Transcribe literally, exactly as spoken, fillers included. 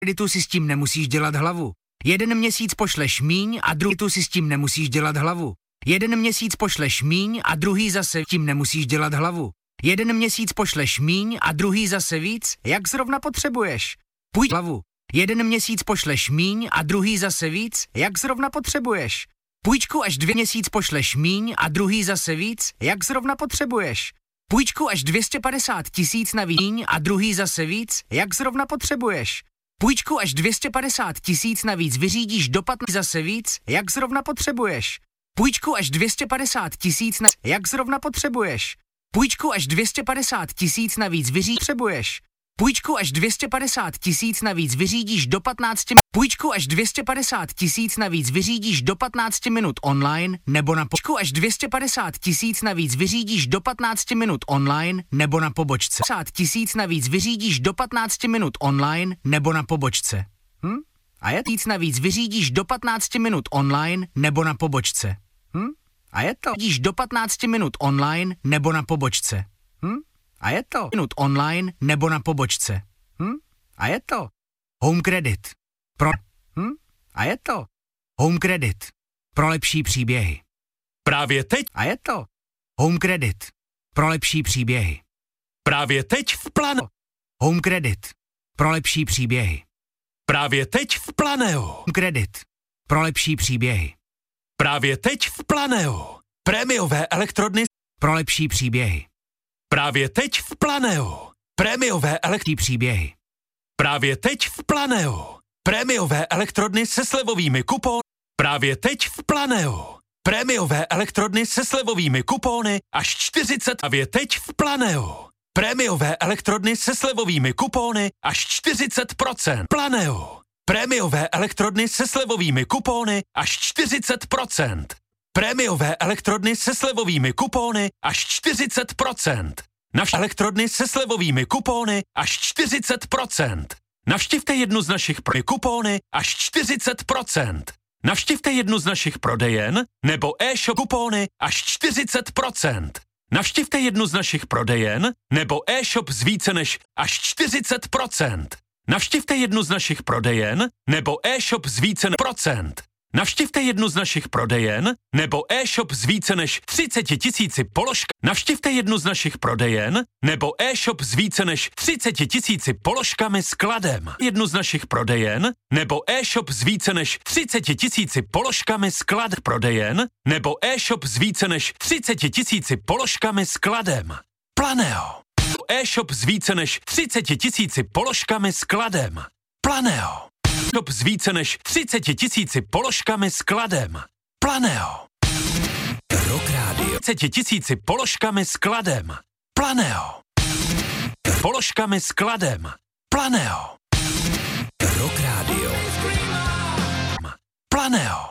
kreditu si s tím nemusíš dělat hlavu. Jeden měsíc pošleš míň a druhý tu si s tím nemusíš dělat hlavu. Jeden měsíc pošleš míň a druhý zase tím nemusíš dělat hlavu. Jeden měsíc pošleš míň a druhý zase víc, jak zrovna potřebuješ. Půjď hlavu. Jeden měsíc pošleš míň a druhý zase víc, jak zrovna potřebuješ. Půjčku až dvě měsíc pošleš míň a druhý zase víc, jak zrovna potřebuješ. Půjčku až dvě stě padesát tisíc na míň a druhý zase víc, jak zrovna potřebuješ. Půjčku až dvě stě padesát tisíc navíc vyřídíš do patnácti zase víc, jak zrovna potřebuješ. Půjčku až dvě stě padesát tisíc na jak zrovna potřebuješ. Půjčku až dvě stě padesát tisíc navíc vyřídíš potřebuješ. Půjčku až dvě stě padesát tisíc navíc vyřídíš do patnácti Půjčku až dvě stě padesát tisíc navíc vyřídíš do patnácti minut online nebo na půjčku až dvě stě padesát tisíc navíc vyřídíš do patnácti minut online nebo na pobočce. padesát tisíc navíc vyřídíš do patnácti minut online nebo na pobočce. Hm? A je tisíc navíc vyřídíš do patnácti minut online nebo na pobočce. Hm? A je to vyřídíš do patnácti minut online nebo na pobočce. Hm? A je to minut online nebo na pobočce. Hm? A je to Home Credit. Pro hm? A je to Home Credit. Pro lepší příběhy. Právě teď. A je to Home Credit. Pro lepší příběhy. Právě teď v Planeo. Home Credit. Pro lepší příběhy. Právě teď v Planeo. Home Credit. Pro lepší příběhy. Právě teď v Planeo. Prémiové elektrodny. Pro lepší příběhy. Právě teď v Planeo. Prémiové elektrodny příběhy. Právě teď v Planeo. Prémiové elektrodny se slevovými kupóny. Právě teď v Planeo. Prémiové elektrodny se slevovými kupóny až čtyřicet. Právě teď v Planeo. Prémiové elektrodny se slevovými kupóny až čtyřicet procent. Planeo. Prémiové elektrodny se slevovými kupóny až čtyřicet procent. Prémiové elektrodny se slevovými kupóny až čtyřicet procent. Navštivte elektrodny se slevovými kupóny až čtyřicet procent. Navštivte jednu z našich pro kupóny až čtyřicet procent. Navštivte jednu z našich prodejen nebo e-shop kupóny až čtyřicet procent. Navštivte jednu z našich prodejen nebo e-shop z více než až čtyřicet procent. Navštivte jednu z našich prodejen nebo e-shop z více než procent. Navštivte jednu z našich prodejen nebo e-shop z více než třicet tisíci položkami. Navštivte jednu z našich prodejen nebo e-shop z více než třicet tisíci položkami s kladem. Jednu z našich prodejen nebo e-shop z více než třicet tisíci položkami s klad prodejen nebo e-shop z více než třicet tisíci položkami s kladem. Planeo. E-shop z více než třicet tisíci položkami s kladem. Planeo. E-shop z více než třicet tisíci položkami s kladem. Planeo. Rock Radio. třicet tisíci položkami s kladem. Planeo. Položkami s kladem. Planeo. Rock Radio. Planeo.